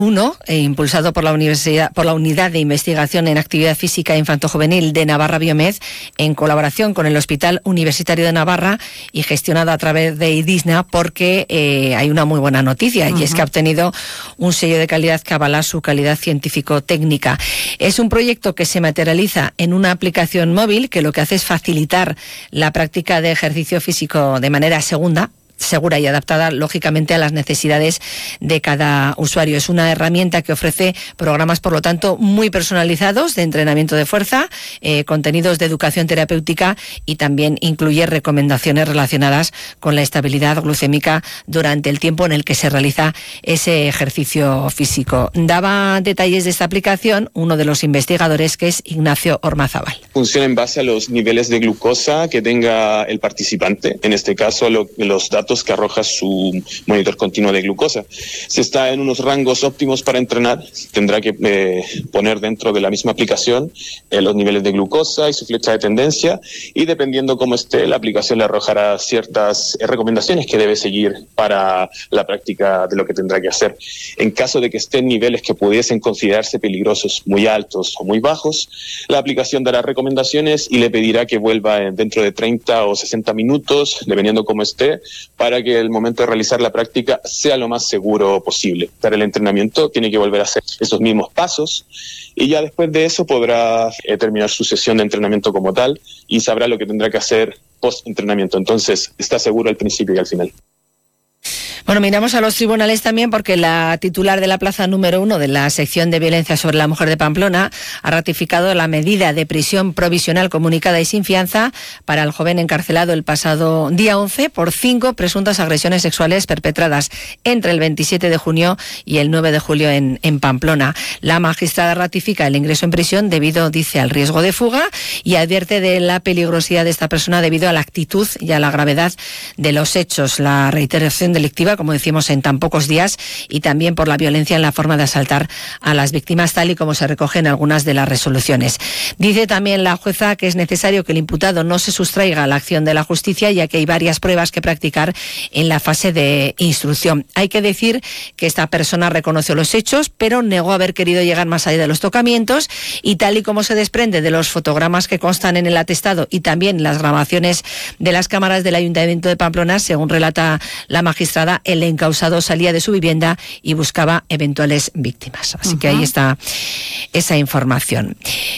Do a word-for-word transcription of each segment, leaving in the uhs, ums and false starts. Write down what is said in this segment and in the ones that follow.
uno, eh, impulsado por la Universidad, por la Unidad de Investigación en Actividad Física Infantojuvenil de Navarra Biomed, en colaboración con el Hospital Universitario de Navarra y gestionado a través de IDISNA, porque eh, hay una muy buena noticia, uh-huh. y es que ha obtenido un sello de calidad que avala su calidad científico-técnica. Es un proyecto que se materializa en una aplicación móvil que lo que hace es facilitar la práctica de ejercicio físico de manera segunda, segura y adaptada, lógicamente, a las necesidades de cada usuario. Es una herramienta que ofrece programas, por lo tanto, muy personalizados de entrenamiento de fuerza, eh, contenidos de educación terapéutica, y también incluye recomendaciones relacionadas con la estabilidad glucémica durante el tiempo en el que se realiza ese ejercicio físico. Daba detalles de esta aplicación uno de los investigadores, que es Ignacio Ormazábal. Funciona en base a los niveles de glucosa que tenga el participante, en este caso lo, los datos que arroja su monitor continuo de glucosa. Si está en unos rangos óptimos para entrenar, tendrá que eh, poner dentro de la misma aplicación eh, los niveles de glucosa y su flecha de tendencia, y dependiendo cómo esté, la aplicación le arrojará ciertas eh, recomendaciones que debe seguir para la práctica de lo que tendrá que hacer. En caso de que esté en niveles que pudiesen considerarse peligrosos, muy altos o muy bajos, la aplicación dará recomendaciones y le pedirá que vuelva dentro de treinta o sesenta minutos, dependiendo cómo esté, para que el momento de realizar la práctica sea lo más seguro posible. Para el entrenamiento tiene que volver a hacer esos mismos pasos, y ya después de eso podrá eh, terminar su sesión de entrenamiento como tal y sabrá lo que tendrá que hacer post-entrenamiento. Entonces está seguro al principio y al final. Bueno, miramos a los tribunales también, porque la titular de la plaza número uno de la sección de violencia sobre la mujer de Pamplona ha ratificado la medida de prisión provisional comunicada y sin fianza para el joven encarcelado el pasado día once por cinco presuntas agresiones sexuales perpetradas entre el veintisiete de junio y el nueve de julio en, en Pamplona. La magistrada ratifica el ingreso en prisión debido, dice, al riesgo de fuga, y advierte de la peligrosidad de esta persona debido a la actitud y a la gravedad de los hechos, la reiteración delictiva, como decimos, en tan pocos días, y también por la violencia en la forma de asaltar a las víctimas, tal y como se recoge en algunas de las resoluciones. Dice también la jueza que es necesario que el imputado no se sustraiga a la acción de la justicia, ya que hay varias pruebas que practicar en la fase de instrucción. Hay que decir que esta persona reconoció los hechos, pero negó haber querido llegar más allá de los tocamientos, y tal y como se desprende de los fotogramas que constan en el atestado y también las grabaciones de las cámaras del Ayuntamiento de Pamplona, según relata la magistrada, el encausado salía de su vivienda y buscaba eventuales víctimas. Así uh-huh. que ahí está esa información.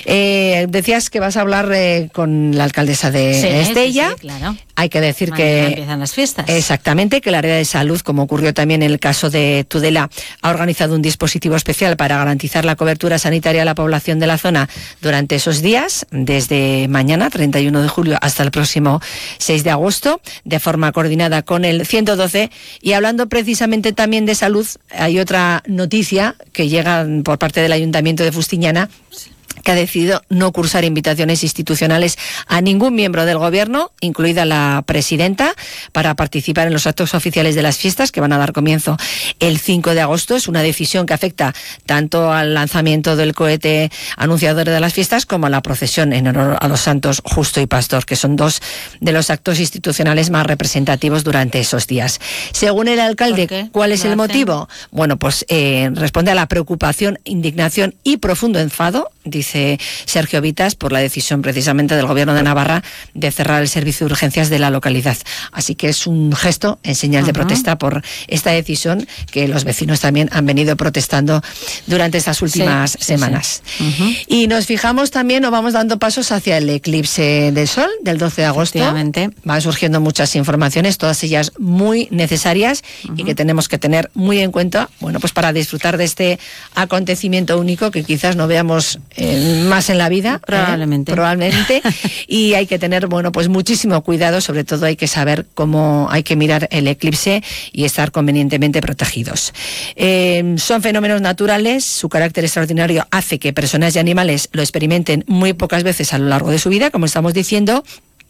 Eh, decías que vas a hablar eh, con la alcaldesa de sí, Estella. Sí, sí, claro. Hay que decir Mañana que empiezan las fiestas. Exactamente, que el área de salud, como ocurrió también en el caso de Tudela, ha organizado un dispositivo especial para garantizar la cobertura sanitaria a la población de la zona durante esos días, desde mañana, treinta y uno de julio, hasta el próximo seis de agosto, de forma coordinada con el ciento doce. Y hablando precisamente también de salud, hay otra noticia que llega por parte del Ayuntamiento de Fustiñana, que ha decidido no cursar invitaciones institucionales a ningún miembro del Gobierno, incluida la presidenta, para participar en los actos oficiales de las fiestas, que van a dar comienzo el cinco de agosto. Es una decisión que afecta tanto al lanzamiento del cohete anunciador de las fiestas como a la procesión en honor a los santos Justo y Pastor, que son dos de los actos institucionales más representativos durante esos días. Según el alcalde, ¿cuál es el motivo? Bueno, pues eh, responde a la preocupación, indignación y profundo enfado, dice Sergio Vitas, por la decisión precisamente del Gobierno de Navarra de cerrar el servicio de urgencias de la localidad. Así que es un gesto en señal uh-huh. de protesta por esta decisión, que los vecinos también han venido protestando durante estas últimas sí, semanas. Sí, sí. Uh-huh. Y nos fijamos también, o vamos dando pasos hacia el eclipse del Sol del doce de agosto. Van surgiendo muchas informaciones, todas ellas muy necesarias uh-huh. y que tenemos que tener muy en cuenta, bueno, pues para disfrutar de este acontecimiento único que quizás no veamos eh, más en la vida, probablemente, ¿eh? probablemente y hay que tener, bueno, pues muchísimo cuidado. Sobre todo hay que saber cómo hay que mirar el eclipse y estar convenientemente protegidos. Eh, son fenómenos naturales, su carácter extraordinario hace que personas y animales lo experimenten muy pocas veces a lo largo de su vida, como estamos diciendo.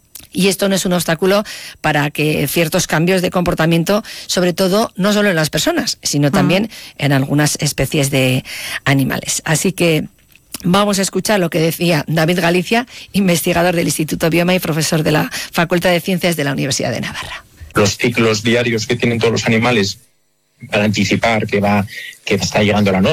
Y esto no es un obstáculo para que ciertos cambios de comportamiento, sobre todo no solo en las personas, sino también en algunas especies de animales. Así que vamos a escuchar lo que decía David Galicia, investigador del Instituto Bioma y profesor de la Facultad de Ciencias de la Universidad de Navarra. Los ciclos diarios que tienen todos los animales para anticipar que va que está llegando la noche.